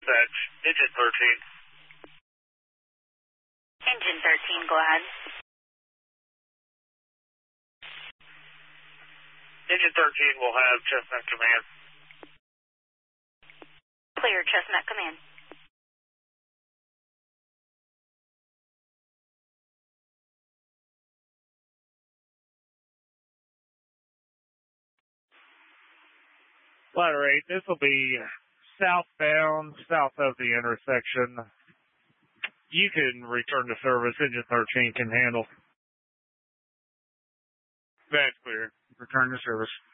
Dispatch, Engine 13. Engine 13, go ahead. Engine 13 will have Chestnut Command. Clear, Chestnut Command. Ladder 8, this will be southbound, south of the intersection. You can return to service. Engine 13 can handle. That's clear. Return to service.